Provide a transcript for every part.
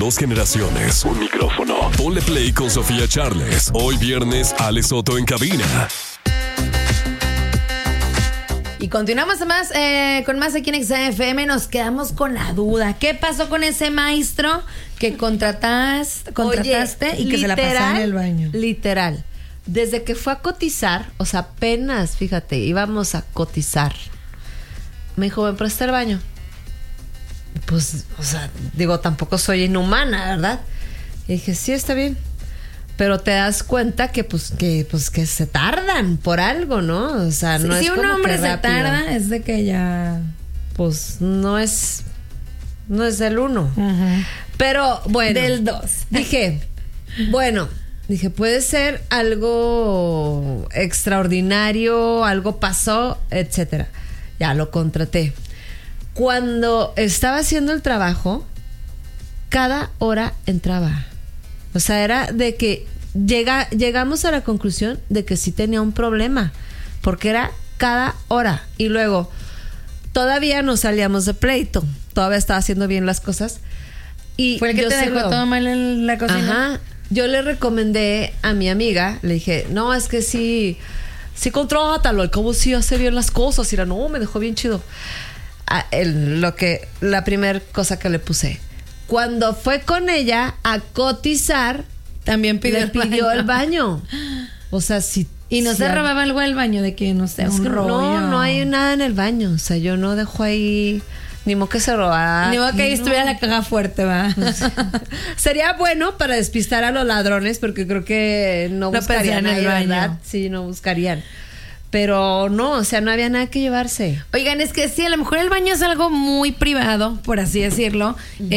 2 generaciones, un micrófono. Ponle play con Sofía Charles. Hoy viernes, Ale Soto en cabina. Y continuamos con más aquí en XFM. Nos quedamos con la duda. ¿Qué pasó con ese maestro que contrataste y que se la pasó en el baño? Literal. Desde que fue a cotizar, o sea, apenas, fíjate, íbamos a cotizar. Me dijo, ¿me presta el baño? Pues, o sea, digo, tampoco soy inhumana, ¿verdad? Y dije, sí, está bien. Pero te das cuenta que se tardan por algo, ¿no? O sea, no es como que rápido. Si un hombre se tarda, es de que ya... Pues no es del 1. Uh-huh. Pero, bueno. Del 2. Dije, puede ser algo extraordinario, algo pasó, etcétera. Ya lo contraté. Cuando estaba haciendo el trabajo, cada hora entraba. O sea, era de que llegamos a la conclusión de que sí tenía un problema, porque era cada hora. Y luego, todavía no salíamos de pleito, todavía estaba haciendo bien las cosas. Y ¿fue el que te dejó todo mal en la cocina? Ajá. Yo le recomendé a mi amiga, le dije, no, es que sí contrátalo, al cabo sí hace bien las cosas. Y era, no, me dejó bien chido. La primera cosa que le puse. Cuando fue con ella a cotizar, también pidió el baño. O sea, si... Y no se robaba algo del baño, de que no sé, un rollo. No hay nada en el baño. O sea, yo no dejo ahí... Ni modo que se robara. Ni modo que ahí estuviera la caja fuerte, va. Sería bueno para despistar a los ladrones, porque creo que no buscarían en el baño. ¿Verdad? Sí, no buscarían. Pero no, o sea, no había nada que llevarse. Oigan, es que sí, a lo mejor el baño es algo muy privado, por así decirlo.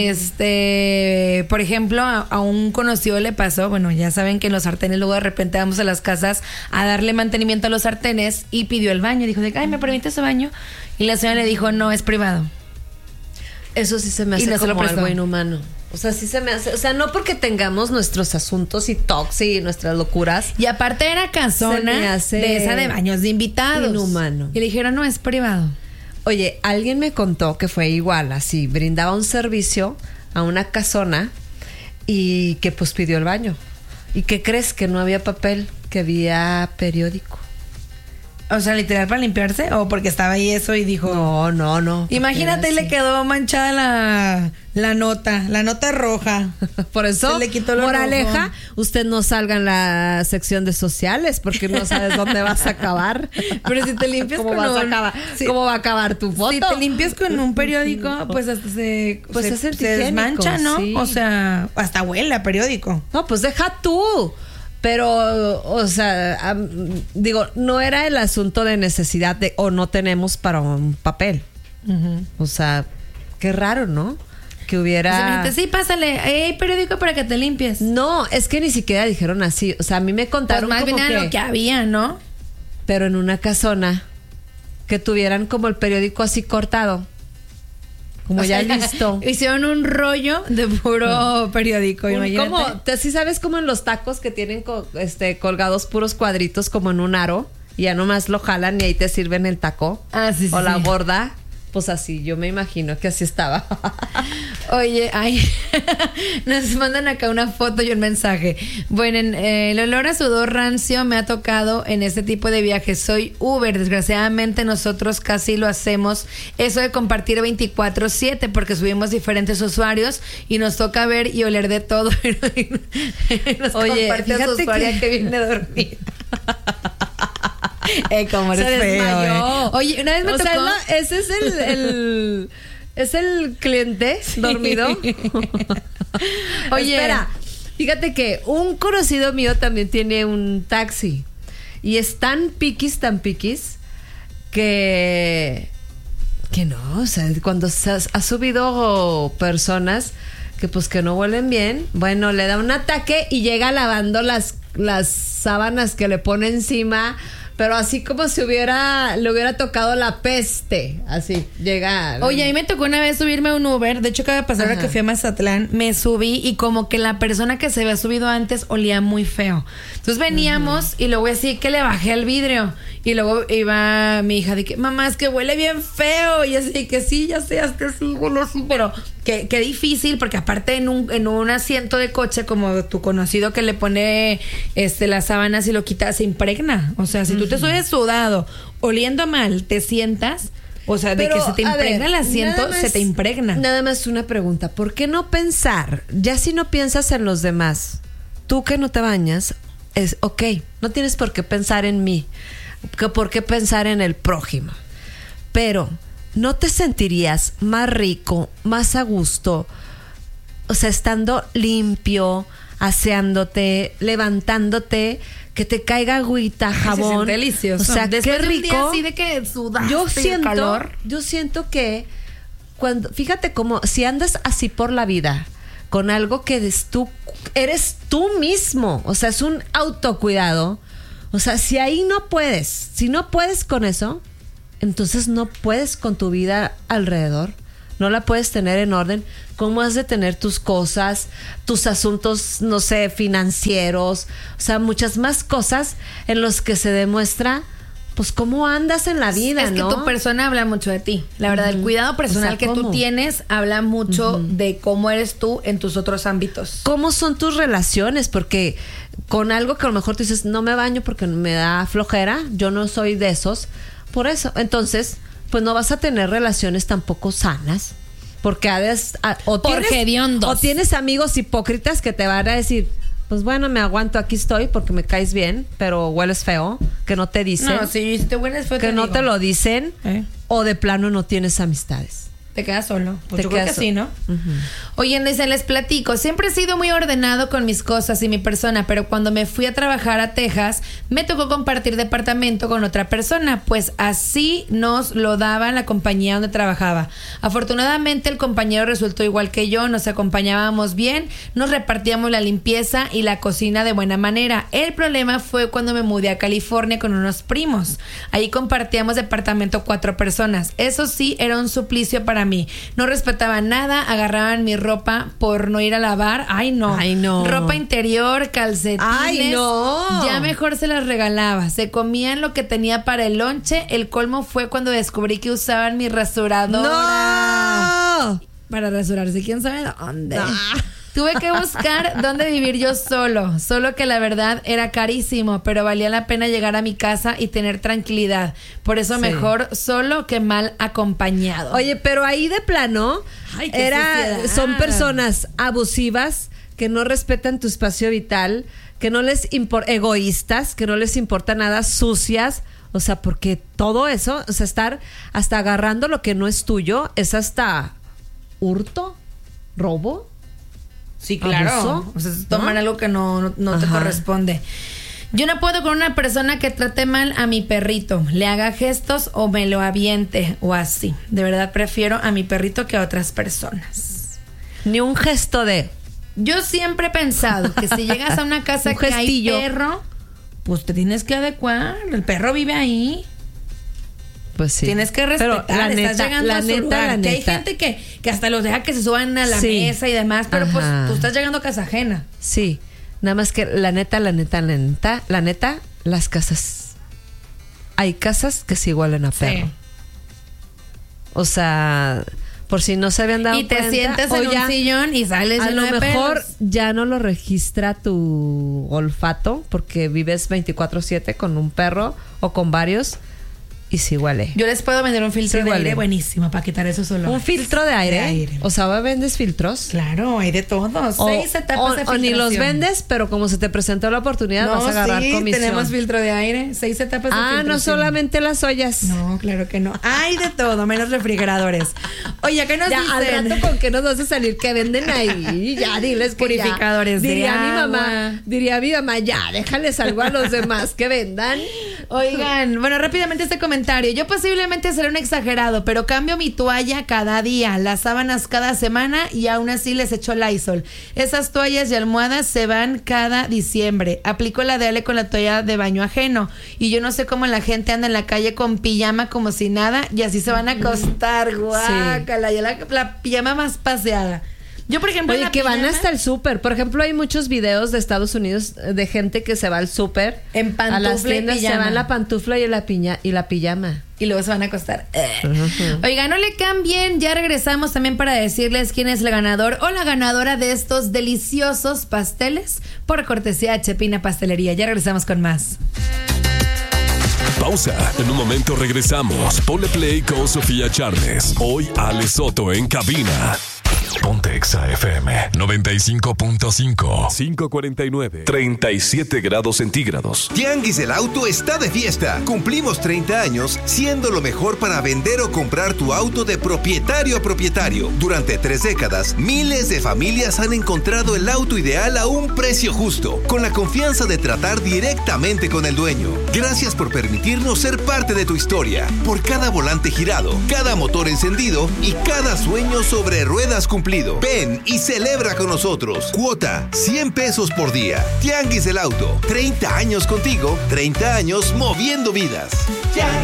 Uh-huh. Por ejemplo, a un conocido le pasó, bueno, ya saben que en los sartenes luego de repente vamos a las casas a darle mantenimiento a los sartenes y pidió el baño. Dijo, ay, ¿me permite ese baño? Y la señora le dijo, no, es privado. Eso sí se me hace como algo inhumano. O sea, sí se me hace... O sea, no porque tengamos nuestros asuntos y toxi y nuestras locuras. Y aparte era casona de esa de baños de invitados. Inhumano. Y le dijeron, no, es privado. Oye, alguien me contó que fue igual, así, brindaba un servicio a una casona y que pues pidió el baño. ¿Y qué crees? Que no había papel, que había periódico. O sea, literal para limpiarse, o porque estaba ahí eso y dijo... No. Imagínate, le quedó manchada la nota roja. Por eso, se le quitó lo moraleja, rojo. Usted no salga en la sección de sociales, porque no sabes dónde vas a acabar. Pero si te limpias ¿Cómo va a acabar tu foto? Si te limpias con un periódico, pues hasta se desmancha, ¿no? Sí. O sea, hasta huele a periódico. No, pues deja tú. Pero, o sea, digo, no era el asunto de necesidad o no tenemos para un papel. Uh-huh. O sea, qué raro, ¿no? Que hubiera... Sí, pásale, hay periódico para que te limpies. No, es que ni siquiera dijeron así. O sea, a mí me contaron pues más como bien que... lo que había, ¿no? Pero en una casona que tuvieran como el periódico así cortado. Como ya listo. Hicieron un rollo de puro periódico, imagínate. Como, ¿sí sabes como en los tacos que tienen colgados puros cuadritos como en un aro? Y ya nomás lo jalan y ahí te sirven el taco. Ah, sí, o la gorda. Pues así, yo me imagino que así estaba. Oye, nos mandan acá una foto y un mensaje. Bueno, el olor a sudor rancio me ha tocado en este tipo de viajes. Soy Uber, desgraciadamente nosotros casi lo hacemos. Eso de compartir 24/7 porque subimos diferentes usuarios y nos toca ver y oler de todo. Oye, fíjate usuaria que viene dormida. Cómo eres se desmayó. Oye, una vez me tocó... ese es ¿es el cliente dormido? Oye, espera, fíjate que un conocido mío también tiene un taxi y es tan piquis que no, o sea, cuando ha subido personas que pues que no huelen bien, bueno, le da un ataque y llega lavando las sábanas que le pone encima. Pero así como si le hubiera tocado la peste. Así, llega. Oye, a mí me tocó una vez subirme a un Uber. De hecho, acaba de pasar que fui a Mazatlán. Me subí y como que la persona que se había subido antes olía muy feo. Entonces veníamos y luego así que le bajé el vidrio. Y luego iba mi hija de que, mamá, es que huele bien feo. Y así que sí, ya sé, hasta sí, huele así, pero Qué difícil, porque aparte en un asiento de coche, como tu conocido que le pone las sábanas y lo quita, se impregna. O sea, si tú te subes sudado, oliendo mal, te sientas, o sea, de que se te impregna el asiento, se te impregna. Nada más una pregunta. ¿Por qué no pensar? Ya si no piensas en los demás, tú que no te bañas, es ok, no tienes por qué pensar en mí, por qué pensar en el prójimo. Pero ¿no te sentirías más rico, más a gusto, o sea, estando limpio, aseándote, levantándote, que te caiga agüita, jabón? Es delicioso. O sea, después qué rico. De un día así de que sudaste el calor. Yo siento que fíjate cómo, si andas así por la vida, con algo que eres tú mismo, o sea, es un autocuidado. O sea, si no puedes con eso, entonces no puedes con tu vida alrededor, no la puedes tener en orden. ¿Cómo has de tener tus cosas, tus asuntos, no sé, financieros? O sea, muchas más cosas en los que se demuestra, pues, cómo andas en la vida, es ¿no? Es que tu persona habla mucho de ti. La verdad, el cuidado personal que tú tienes habla mucho de cómo eres tú en tus otros ámbitos. ¿Cómo son tus relaciones? Porque con algo que a lo mejor tú dices, no me baño porque me da flojera, yo no soy de esos. Por eso, entonces, pues no vas a tener relaciones tampoco sanas, porque o tienes amigos hipócritas que te van a decir, pues bueno, me aguanto, aquí estoy porque me caes bien, pero hueles feo, que no te dicen. No, si te hueles feo, que no te lo dicen, o de plano no tienes amistades. Te quedas solo. Pues yo creo que sí, ¿no? Oye, dicen, les platico. Siempre he sido muy ordenado con mis cosas y mi persona, pero cuando me fui a trabajar a Texas, me tocó compartir departamento con otra persona, pues así nos lo daba la compañía donde trabajaba. Afortunadamente, el compañero resultó igual que yo, nos acompañábamos bien, nos repartíamos la limpieza y la cocina de buena manera. El problema fue cuando me mudé a California con unos primos. Ahí compartíamos departamento 4 personas. Eso sí, era un suplicio para mí. No respetaban nada, agarraban mi ropa por no ir a lavar. Ay, no. Ropa interior, calcetines. Ay, no. Ya mejor se las regalaba. Se comían lo que tenía para el lonche. El colmo fue cuando descubrí que usaban mi rasuradora. ¡No! Para rasurarse, quién sabe dónde. Tuve que buscar dónde vivir yo solo que la verdad era carísimo, pero valía la pena llegar a mi casa y tener tranquilidad. Por eso mejor solo que mal acompañado. Oye, pero ahí de plano son personas abusivas que no respetan tu espacio vital, que no les egoístas, que no les importa nada, sucias. O sea, porque todo eso, o sea, estar hasta agarrando lo que no es tuyo, es hasta hurto, robo. Sí, claro. ¿Abuso? O sea, toman algo que no te corresponde. Yo no puedo con una persona que trate mal a mi perrito, le haga gestos o me lo aviente o así. De verdad prefiero a mi perrito que a otras personas. Ni un gesto de... Yo siempre he pensado que si llegas a una casa que hay perro, pues te tienes que adecuar. El perro vive ahí. Pues sí. Tienes que respetar. Pero estás llegando a su lugar. Que hay gente que hasta los deja que se suban a la mesa y demás, pero pues tú estás llegando a casa ajena. Sí. Nada más que la neta, las casas. Hay casas que se igualan a perro. Sí. O sea, por si no se habían dado cuenta. Y te sientas en un sillón y sales a lleno de lo mejor perros. Ya no lo registra tu olfato porque vives 24/7 con un perro o con varios. Y sí huele. Yo les puedo vender un filtro de aire buenísimo para quitar esos olores. ¿Un filtro de aire? O sea, ¿vendes filtros? Claro, hay de todos. 6 etapas de filtración. O ni los vendes, pero como se te presentó la oportunidad, vas a agarrar comisión. Tenemos filtro de aire, 6 etapas de filtración. No solamente las ollas. No, claro que no. Hay de todo, menos refrigeradores. Oye, ¿qué nos dicen? Al rato, ¿con qué nos vas a salir? ¿Qué venden ahí? Ya, diles que purificadores ya. de agua. Diría mi mamá, ya, déjales algo a los demás que vendan. Oigan, bueno, rápidamente este comentario. Yo posiblemente seré un exagerado, pero cambio mi toalla cada día, las sábanas cada semana y aún así les echo Lysol. Esas toallas y almohadas se van cada diciembre. Aplico la de Ale con la toalla de baño ajeno. Y yo no sé cómo la gente anda en la calle con pijama como si nada y así se van a acostar. Guácala, ya la pijama más paseada. Yo, por ejemplo, oye, que van hasta el súper. Por ejemplo, hay muchos videos de Estados Unidos de gente que se va al súper en pantufla, a las tiendas, y pijama. Se va en la pantufla y la pijama. y luego se van a acostar. Oigan, no le cambien. Ya regresamos también para decirles quién es el ganador o la ganadora de estos deliciosos pasteles por cortesía de Chepina Pastelería. Ya regresamos con más. Pausa. En un momento regresamos. Ponle play con Sofía Charles. Hoy Ale Soto en cabina. Ponte Exa FM 95.5 549 37 grados centígrados. Tianguis del Auto está de fiesta. Cumplimos 30 años siendo lo mejor para vender o comprar tu auto de propietario a propietario. Durante 3 décadas, miles de familias han encontrado el auto ideal a un precio justo, con la confianza de tratar directamente con el dueño. Gracias por permitirnos ser parte de tu historia. Por cada volante girado, cada motor encendido y cada sueño sobre ruedas cumplido. Ven y celebra con nosotros. Cuota, 100 pesos por día. Tianguis del Auto, 30 años contigo, 30 años moviendo vidas.